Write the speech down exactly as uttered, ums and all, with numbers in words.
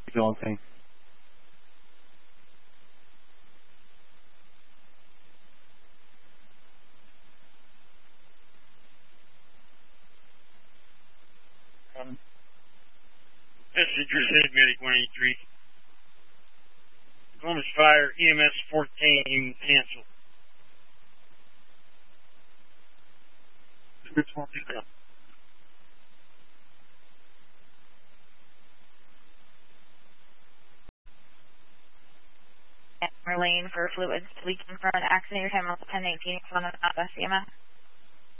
Dog thing. Um, Passenger said Medic one eighty-three. Columbus Fire E M S fourteen canceled. Lane for fluids leaking from an accident. Your time ten eighteen. One of the C M S.